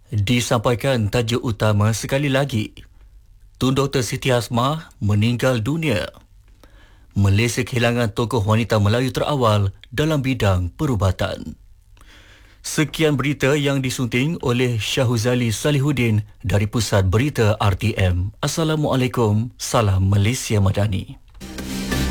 Disampaikan tajuk utama sekali lagi. Tun Dr. Siti Hasmah meninggal dunia. Malaysia kehilangan tokoh wanita Melayu terawal dalam bidang perubatan. Sekian berita yang disunting oleh Syahuzali Salihuddin dari Pusat Berita RTM. Assalamualaikum, salam Malaysia Madani.